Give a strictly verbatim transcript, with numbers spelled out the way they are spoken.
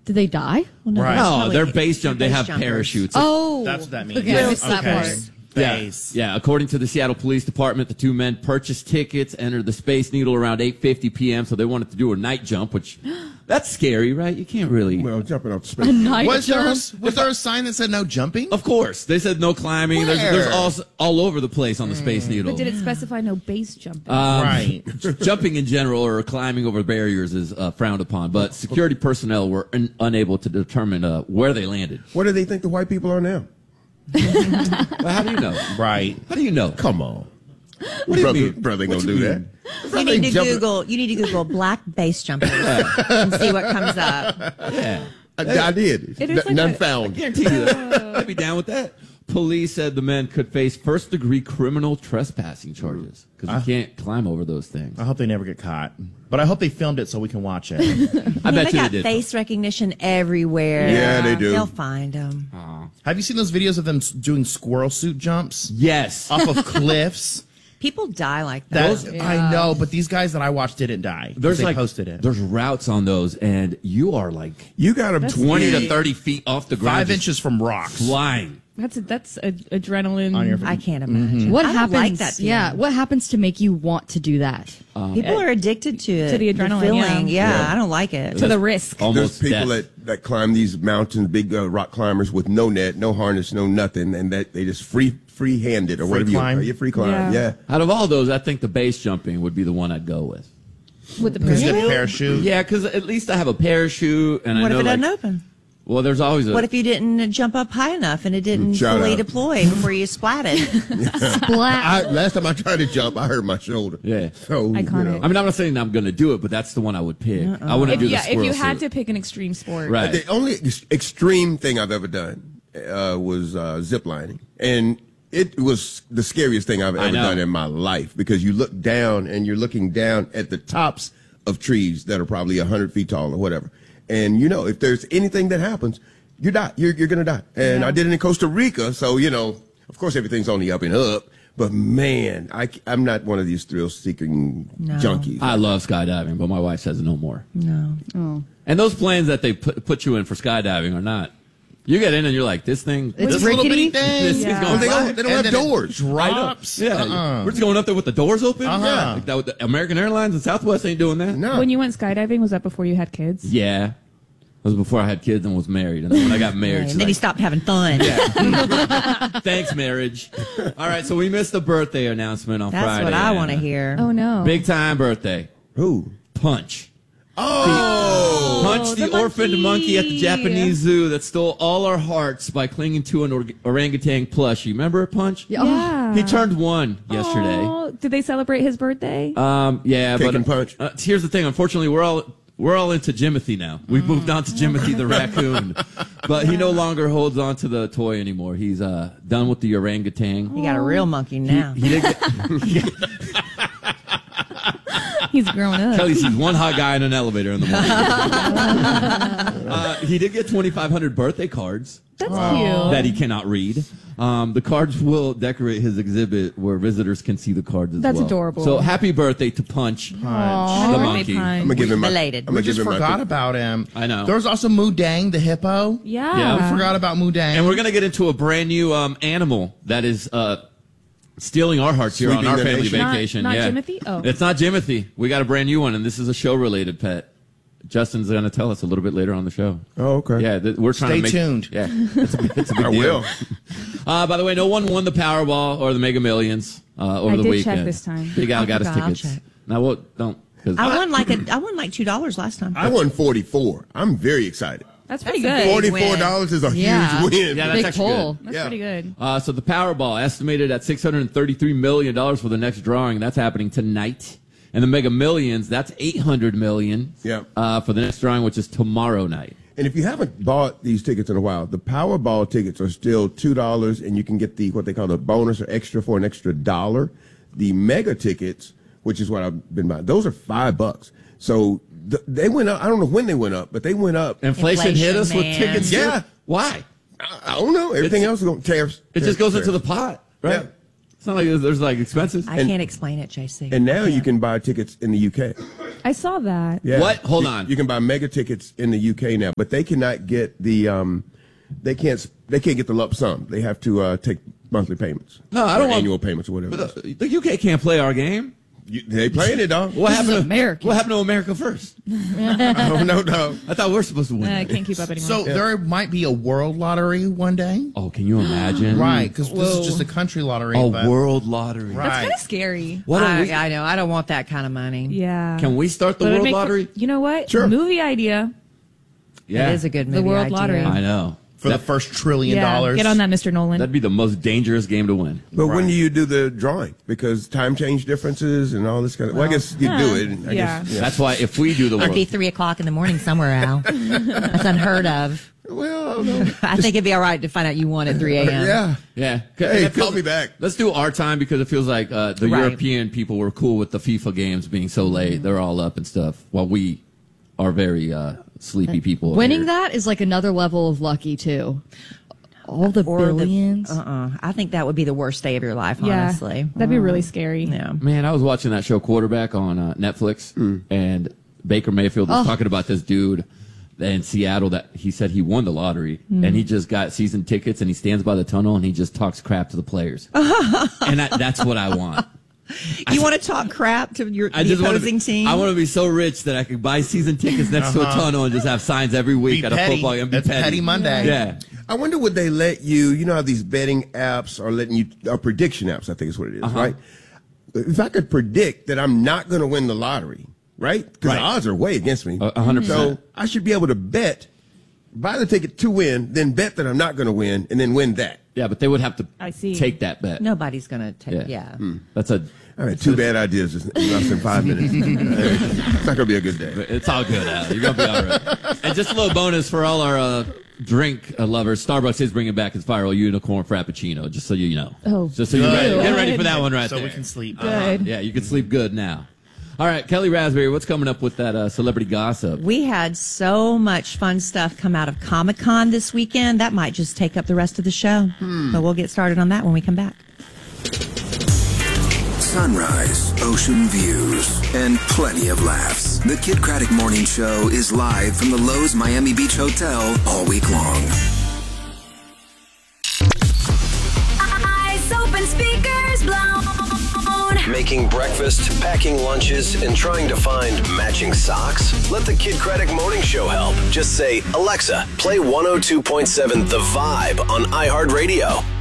Did they die? Well, no, Right. No, they're base jump. They base have jumpers. parachutes. Oh, That's what that means. Okay, I Yes. missed that Okay. part. Base. Yeah, yeah. According to the Seattle Police Department, the two men purchased tickets, entered the Space Needle around eight fifty p.m., so they wanted to do a night jump, which, that's scary, right? You can't really... Well, jumping off space. A night Was there, jump. a, was there a sign that said no jumping? Of course. They said no climbing. There's, there's Where? all, all over the place on the Space Needle. But did it specify no base jumping? Um, Right. Jumping in general or climbing over barriers is uh, frowned upon, but security personnel were un- unable to determine uh, where they landed. What do they think the white people are now? Well, how do you know? Right. How do you know? Come on. What do you brother, mean? brother What gonna you do mean? that. You need to Jumping- Google. You need to Google black base jumpers and see what comes up. Yeah. I, I did. It is N- like None a- found. Guarantee you that. I'd be down with that. Police said the men could face first-degree criminal trespassing charges because you can't climb over those things. I hope they never get caught. But I hope they filmed it so we can watch it. I Yeah, bet they you they got did. face recognition everywhere. Yeah, they do. They'll find them. Have you seen those videos of them s- doing squirrel suit jumps Yes. off of cliffs? People die like that. That, I know, but these guys that I watched didn't die. There's they like posted it. There's routes on those, and you are like You got them twenty to thirty feet off the ground, Five just inches from rocks. flying. That's a, that's a, adrenaline. On your- I can't imagine. What I don't happens? like that feeling. Yeah, what happens to make you want to do that? People are addicted to it. To the adrenaline, feeling. yeah. Yeah, I don't like it. to the risk. Almost There's people death. that, that climb these mountains, big uh, rock climbers with no net, no harness, no nothing, and that they just free free handed or Free whatever climb? you. Yeah, free climb. Yeah. Yeah. Out of all those, I think the base jumping would be the one I'd go with. With the Because parachute. the parachute. Yeah, because at least I have a parachute, and What I know if it like, doesn't open? well, there's always a What if you didn't jump up high enough and it didn't Shout fully out. deploy before you splatted? Splat. I, last time I tried to jump, I hurt my shoulder. Yeah. So, you Iconic. know. I mean, I'm not saying I'm going to do it, but that's the one I would pick. I wouldn't If, do the yeah, if squirrel you had suit. to pick an extreme sport. Right. The only ex- extreme thing I've ever done uh, was uh, zip lining. And it was the scariest thing I've I ever know. done in my life because you look down and you're looking down at the tops of trees that are probably one hundred feet tall or whatever. And, you know, if there's anything that happens, you die. You're, you're going to die. And Yeah. I did it in Costa Rica. So, you know, of course, everything's on the up and up. But, man, I, am not one of these thrill-seeking No. junkies. I love skydiving, but my wife says no more. No. And those planes that they put, put you in for skydiving are not. You get in and you're like, this thing. It's this Little rickety. bitty thing. This is Yeah. going they, fly. don't, they don't And have then it doors. drops. Yeah, Uh-uh. we're just going up there with the doors open. Uh-huh. Yeah, like that with the American Airlines and Southwest ain't doing that. No. When you went skydiving, was that before you had kids? Yeah, it was before I had kids and was married, and then when I got married, And she's then he like, stopped having fun. thanks, marriage. All right, so we missed the birthday announcement on That's Friday. what I and, want to uh, hear. Oh no. Big time birthday. Who? Punch. Oh! Punch the, the orphaned monkey at the monkey. Japanese zoo that stole all our hearts by clinging to an or- orangutan plushie. Remember Punch? Yeah. Yeah. He turned one yesterday. Oh, did they celebrate his birthday? Um, yeah, Cake but and Punch. Uh, here's the thing. Unfortunately, we're all we're all into Jimothy now. We've moved on to Jimothy the raccoon, but he no longer holds on to the toy anymore. He's uh, done with the orangutan. You got a real monkey now. He did get, He's grown up. Kelly sees one hot guy in an elevator in the morning. uh, he did get twenty-five hundred birthday cards That's cute. that he cannot read. Um, the cards will decorate his exhibit where visitors can see the cards as That's well. adorable. So happy birthday to Punch, Aw, the birthday monkey. Punch. I'm gonna give him my. Belated. I'm We gonna give just him my forgot cookie. about him. I know. There was also Mudang, the hippo. Yeah. We forgot about Mudang. And we're going to get into a brand new um, animal that is uh, stealing our hearts here on Sweeping our the family nation. Not- vacation. not yeah. Jimothy? Oh. It's not Jimothy. We got a brand new one, and this is a show-related pet. Justin's going to tell us a little bit later on the show. Oh, okay. Yeah, th- we're trying Stay to make... tuned. Yeah, it's a, it's a big I deal. will. Uh, by the way, no one won the Powerball or the Mega Millions uh, over I the did weekend. check this time. Big Al I got his forgot. I'll tickets. check. Now, well, don't... 'cause- I won like a, I won like two dollars last time. I won forty-four. I'm very excited. That's pretty That's a good. big Forty-four dollars is a Yeah. huge win. Yeah, that's Big actually pull. good. That's Yeah. pretty good. Uh, so the Powerball estimated at six hundred thirty-three million dollars for the next drawing. That's happening tonight. And the Mega Millions, that's eight hundred million dollars Yeah. uh, for the next drawing, which is tomorrow night. And if you haven't bought these tickets in a while, the Powerball tickets are still two dollars, and you can get the what they call the bonus or extra for an extra dollar. The mega tickets, which is what I've been buying, those are five bucks. So th- they went up. I don't know when they went up, but they went up. Inflation, Inflation, hit us with man. tickets. Yeah. too? Why? I, I don't know. Everything It's- else is going tariffs. It just tariffs, goes into tariffs. the pot, right? Yeah. It's not like there's, there's like expenses. I can't explain it, J C. And now I you can't. can buy tickets in the U K. I saw that. Yeah. What? Hold You- on. You can buy mega tickets in the U K now, but they cannot get the um, they can't they can't get the lump sum. They have to uh, take monthly payments. No, I Or don't want- annual payments or whatever. But the, the U K can't play our game. You, they playing it, dog. What This happened is to America. What happened to America first? no, no, no. I thought we're supposed to win. Uh, I can't keep up anymore. So there might be a world lottery one day. Oh, can you imagine? Right, because this is just a country lottery. A but- world lottery. Right. That's kind of scary. Why don't I, we, I know. I don't want that kind of money. Yeah. can we start the But it'd world make for- lottery? you know what? Sure. Movie idea. Yeah. It is a good movie The World idea. Lottery. I know. For That- the first trillion Yeah. dollars. Get on that, Mister Nolan. That'd be the most dangerous game to win. But when Right. do you do the drawing? Because time change differences and all this kind of. Well, I guess you do it. and I yeah. guess, yeah. That's why if we do the It'd be world, three o'clock in the morning somewhere, Al. That's unheard of. Well, I don't know. I think it'd be all right to find out you won at three a.m. Yeah. yeah. Hey, It feels- call me back. Let's do our time because it feels like uh, the Right. European people were cool with the FIFA games being so late. They're all up and stuff, while we are very uh, sleepy people. Winning here. that is like another level of lucky too. All the Or the- billions. Uh-uh. I think that would be the worst day of your life, Yeah. honestly. That'd be really scary. Yeah. Man, I was watching that show Quarterback on uh, Netflix, and Baker Mayfield was Oh. talking about this dude in Seattle that he said he won the lottery, and he just got season tickets, and he stands by the tunnel and he just talks crap to the players, and that, that's what I want. You want to talk crap to your I the just want to opposing be, team? I want to be so rich that I could buy season tickets next to a tunnel and just have signs every week Be at a petty. football game. and Be That's petty. Petty Monday. Yeah. I wonder would they let you, you know how these betting apps are letting you, uh, prediction apps, I think is what it is, Uh-huh. right? If I could predict that I'm not going to win the lottery, right? Because Right. the odds are way against me. A- a hundred percent. So I should be able to bet, buy the ticket to win, then bet that I'm not going to win, and then win that. Yeah, but they would have to I see. take that bet. Nobody's going to take. Yeah. Yeah. That's a. I had two bad ideas in less than five minutes. It's not going to be a good day. It's all good, Al. You're gonna be all right. And just a little bonus for all our uh, drink uh, lovers: Starbucks is bringing back its viral unicorn frappuccino. Just so you know. Oh. Just so you're ready. Good. Get ready for that one right so there. we can sleep. Good. Yeah, you can sleep good now. All right, Kelly Raspberry, what's coming up with that uh, celebrity gossip? We had so much fun stuff come out of Comic-Con this weekend. That might just take up the rest of the show. But we'll get started on that when we come back. Sunrise, ocean views, and plenty of laughs. The Kid Craddock Morning Show is live from the Lowe's Miami Beach Hotel all week long. Eyes open, speakers blown. Making breakfast, packing lunches, and trying to find matching socks? Let the Kid Craddock Morning Show help. Just say, Alexa, play one oh two point seven The Vibe on iHeartRadio.